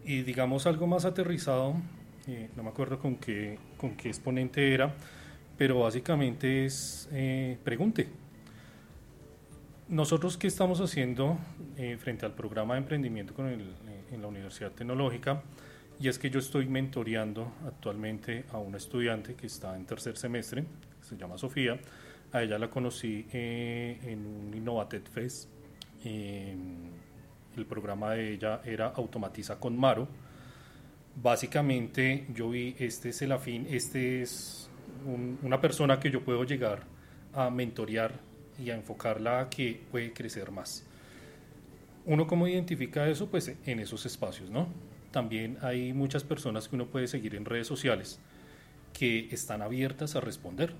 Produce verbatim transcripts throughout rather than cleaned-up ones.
y digamos algo más aterrizado, eh, no me acuerdo con qué, con qué exponente era, pero básicamente es eh, pregunte. Nosotros, ¿qué estamos haciendo eh, frente al programa de emprendimiento con el, eh, en la Universidad Tecnológica? Y es que yo estoy mentoreando actualmente a una estudiante que está en tercer semestre, se llama Sofía. A ella la conocí eh, en un Innovatec Fest. Eh, el programa de ella era Automatiza con Maro. Básicamente yo vi, este es el afín, este es un, una persona que yo puedo llegar a mentorear y a enfocarla a que puede crecer más. ¿Uno cómo identifica eso? Pues en esos espacios, ¿no? También hay muchas personas que uno puede seguir en redes sociales que están abiertas a responder.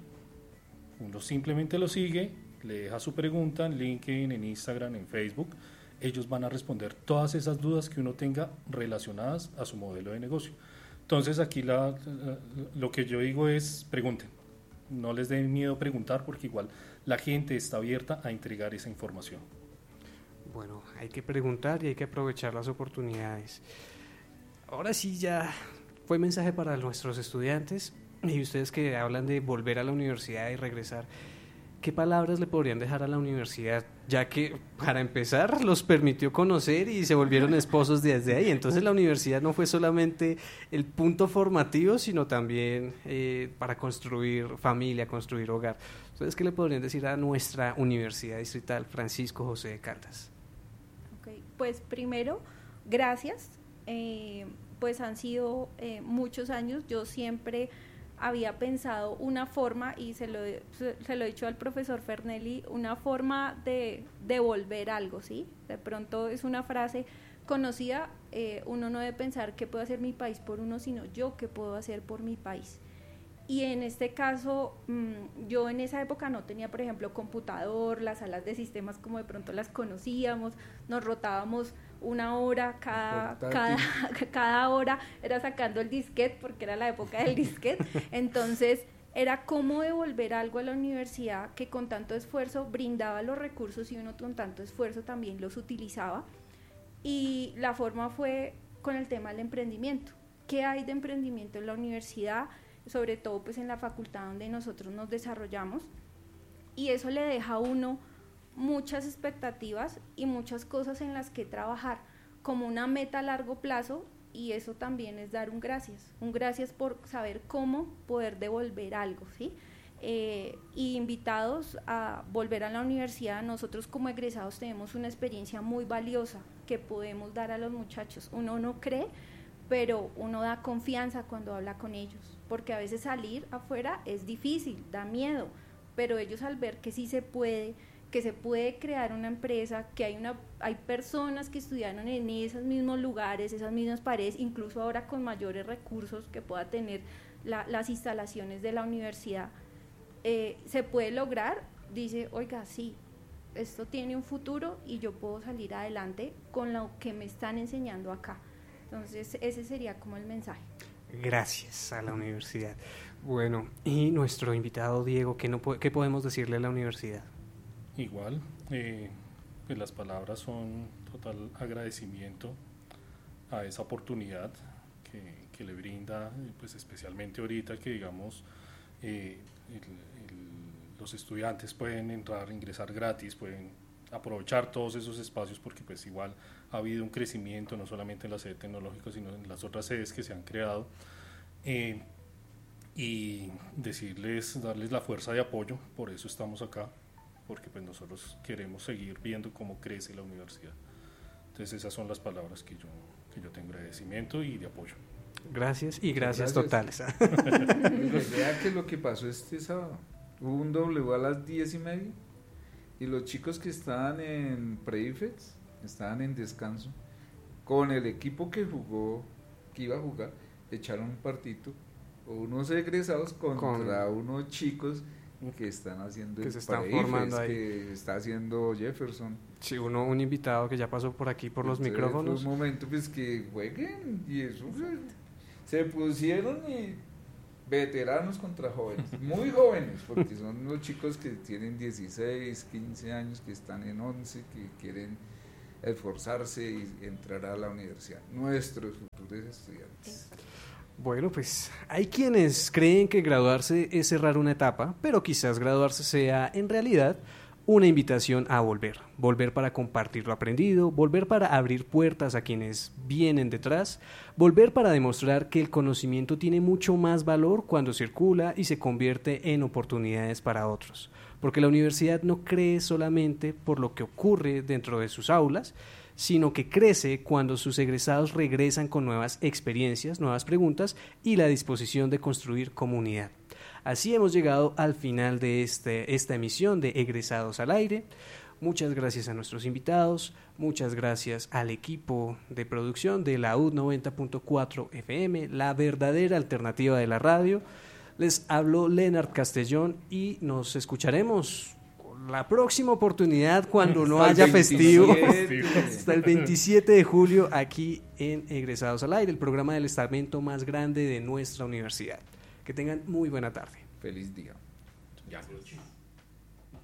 Uno simplemente lo sigue, le deja su pregunta en LinkedIn, en Instagram, en Facebook. Ellos van a responder todas esas dudas que uno tenga relacionadas a su modelo de negocio. Entonces aquí la, lo que yo digo es pregunten. No les den miedo preguntar porque igual la gente está abierta a entregar esa información. Bueno, hay que preguntar y hay que aprovechar las oportunidades. Ahora sí ya fue mensaje para nuestros estudiantes y ustedes que hablan de volver a la universidad y regresar. ¿Qué palabras le podrían dejar a la universidad? Ya que, para empezar, los permitió conocer y se volvieron esposos desde ahí. Entonces la universidad no fue solamente el punto formativo, sino también eh, para construir familia, construir hogar. ¿Ustedes qué le podrían decir a nuestra Universidad Distrital Francisco José de Caldas? Okay, pues primero, gracias. Eh, pues han sido eh, muchos años. Yo siempre había pensado una forma, y se lo, se lo he dicho al profesor Fernelli, una forma de devolver algo, ¿sí? De pronto es una frase conocida, eh, uno no debe pensar qué puedo hacer mi país por uno, sino yo qué puedo hacer por mi país. Y en este caso, mmm, yo en esa época no tenía, por ejemplo, computador, las salas de sistemas como de pronto las conocíamos, nos rotábamos una hora, cada, cada, cada hora era sacando el disquete, porque era la época del disquete. Entonces, era cómo devolver algo a la universidad que con tanto esfuerzo brindaba los recursos y uno con tanto esfuerzo también los utilizaba. Y la forma fue con el tema del emprendimiento. ¿Qué hay de emprendimiento en la universidad? Sobre todo pues en la facultad donde nosotros nos desarrollamos, y eso le deja a uno muchas expectativas y muchas cosas en las que trabajar como una meta a largo plazo, y eso también es dar un gracias, un gracias por saber cómo poder devolver algo, ¿sí? Eh, y invitados a volver a la universidad. Nosotros como egresados tenemos una experiencia muy valiosa que podemos dar a los muchachos. Uno no cree, pero uno da confianza cuando habla con ellos, porque a veces salir afuera es difícil, da miedo, pero ellos al ver que sí se puede, que se puede crear una empresa, que hay una hay personas que estudiaron en esos mismos lugares, esas mismas paredes, incluso ahora con mayores recursos que pueda tener la, las instalaciones de la universidad, eh, se puede lograr, dice, oiga, sí, esto tiene un futuro y yo puedo salir adelante con lo que me están enseñando acá. Entonces ese sería como el mensaje. Gracias a la universidad. Bueno, y nuestro invitado Diego, ¿qué, no, qué podemos decirle a la universidad? Igual, eh, pues las palabras son total agradecimiento a esa oportunidad que, que le brinda, pues especialmente ahorita que digamos eh, el, el, los estudiantes pueden entrar, ingresar gratis, pueden aprovechar todos esos espacios, porque pues igual ha habido un crecimiento no solamente en la sede tecnológica sino en las otras sedes que se han creado, eh, y decirles, darles la fuerza de apoyo, por eso estamos acá, porque pues nosotros queremos seguir viendo cómo crece la universidad. Entonces esas son las palabras que yo, que yo tengo, agradecimiento y de apoyo. Gracias y gracias, gracias. totales. Pues vea que lo que pasó este sábado, hubo un W a las diez y media, y los chicos que estaban en pre-IFEX estaban en descanso, con el equipo que jugó, que iba a jugar, echaron un partito, unos egresados contra con... unos chicos que están haciendo que el se están formando ahí, que está haciendo Jefferson. Sí, uno, un invitado que ya pasó por aquí por los Entonces, micrófonos. Fue un momento pues que jueguen, y eso fue, se pusieron y veteranos contra jóvenes, muy jóvenes, porque son los chicos que tienen dieciséis, quince años, que están en once, que quieren esforzarse y entrar a la universidad, nuestros futuros estudiantes. Bueno, pues hay quienes creen que graduarse es cerrar una etapa, pero quizás graduarse sea en realidad una invitación a volver, volver para compartir lo aprendido, volver para abrir puertas a quienes vienen detrás, volver para demostrar que el conocimiento tiene mucho más valor cuando circula y se convierte en oportunidades para otros, porque la universidad no crece solamente por lo que ocurre dentro de sus aulas, sino que crece cuando sus egresados regresan con nuevas experiencias, nuevas preguntas y la disposición de construir comunidad. Así hemos llegado al final de este, esta emisión de Egresados al Aire. Muchas gracias a nuestros invitados, muchas gracias al equipo de producción de la U noventa punto cuatro F M, la verdadera alternativa de la radio. Les habló Leonard Castellón y nos escucharemos la próxima oportunidad cuando no haya festivo, hasta el veintisiete de julio aquí en Egresados al Aire, el programa del estamento más grande de nuestra universidad. Que tengan muy buena tarde. Feliz día. Ya.